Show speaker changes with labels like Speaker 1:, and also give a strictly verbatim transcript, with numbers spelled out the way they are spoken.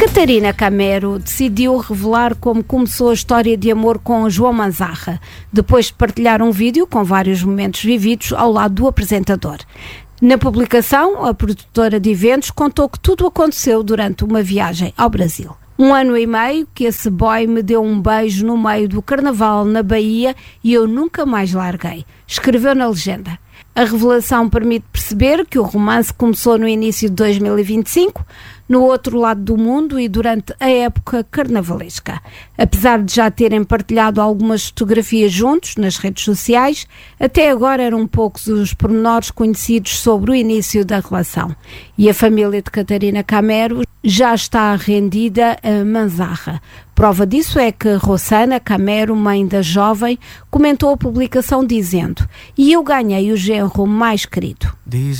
Speaker 1: Catarina Camero decidiu revelar como começou a história de amor com João Manzarra, depois de partilhar um vídeo com vários momentos vividos ao lado do apresentador. Na publicação, a produtora de eventos contou que tudo aconteceu durante uma viagem ao Brasil. Um ano e meio que esse boy me deu um beijo no meio do carnaval na Bahia e eu nunca mais larguei, escreveu na legenda. A revelação permite perceber que o romance começou no início de dois mil e vinte e cinco, no outro lado do mundo e durante a época carnavalesca. Apesar de já terem partilhado algumas fotografias juntos nas redes sociais, até agora eram poucos os pormenores conhecidos sobre o início da relação. E a família de Catarina Camero já está rendida a Manzarra. Prova disso é que Rossana Camero, mãe da jovem, comentou a publicação dizendo: "E eu ganhei o genro mais querido."